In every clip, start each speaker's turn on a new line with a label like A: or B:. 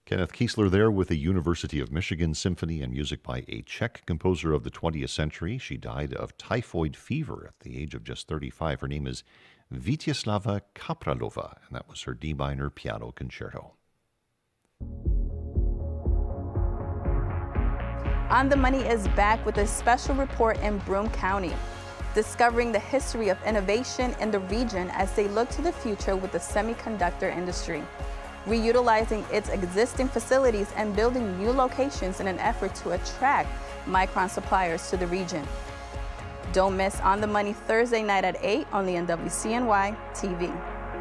A: Kenneth Kiesler there with the University of Michigan Symphony and music by a Czech composer of the 20th century. She died of typhoid fever at the age of just 35. Her name is Vítězslava Kapralova, and that was her D minor piano concerto.
B: On the Money is back with a special report in Broome County, discovering the history of innovation in the region as they look to the future with the semiconductor industry, reutilizing its existing facilities and building new locations in an effort to attract Micron suppliers to the region. Don't miss On the Money Thursday night at 8 only on WCNY TV.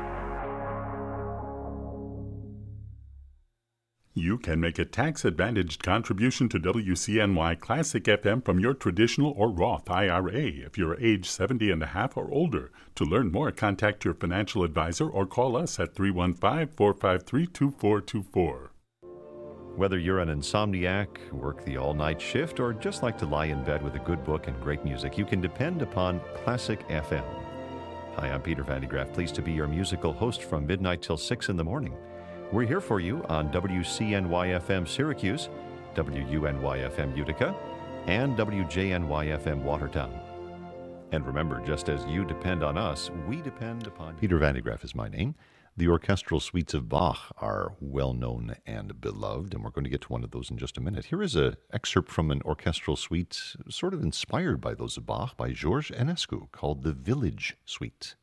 C: You can make a tax-advantaged contribution to WCNY Classic FM from your traditional or Roth IRA if you're age 70 and a half or older. To learn more, contact your financial advisor or call us at 315-453-2424.
A: Whether you're an insomniac, work the all-night shift, or just like to lie in bed with a good book and great music, you can depend upon Classic FM. Hi, I'm Peter Van de Graaff, pleased to be your musical host from midnight till 6 in the morning. We're here for you on WCNY-FM Syracuse, WUNY-FM Utica, and WJNY-FM Watertown. And remember, just as you depend on us, we depend upon you. Peter Van de Graaff is my name. The orchestral suites of Bach are well-known and beloved, and we're going to get to one of those in just a minute. Here is an excerpt from an orchestral suite sort of inspired by those of Bach by George Enescu called the Village Suite.